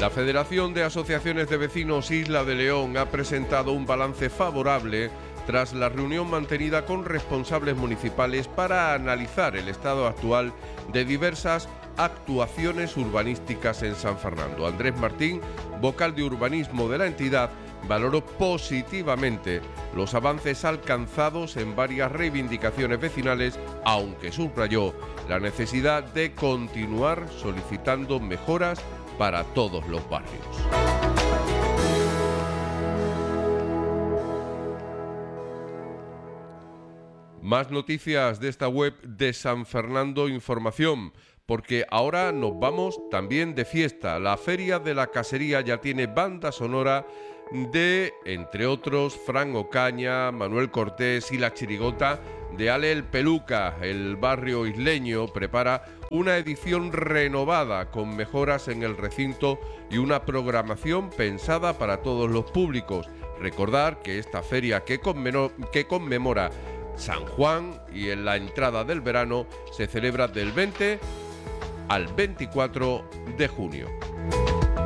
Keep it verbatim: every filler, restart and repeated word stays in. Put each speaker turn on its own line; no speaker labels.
La Federación de Asociaciones de Vecinos Isla de León ha presentado un balance favorable tras la reunión mantenida con responsables municipales para analizar el estado actual de diversas actuaciones urbanísticas en San Fernando. Andrés Martín, vocal de urbanismo de la entidad, valoró positivamente los avances alcanzados en varias reivindicaciones vecinales, aunque subrayó la necesidad de continuar solicitando mejoras para todos los barrios. Más noticias de esta web de San Fernando Información, porque ahora nos vamos también de fiesta. La Feria de la Casería ya tiene banda sonora de, entre otros, Fran Ocaña, Manuel Cortés y La Chirigota de Ale el Peluca. El barrio isleño prepara una edición renovada con mejoras en el recinto y una programación pensada para todos los públicos. Recordar que esta feria que conmemora, que conmemora San Juan y en la entrada del verano se celebra del veinte al veinticuatro de junio.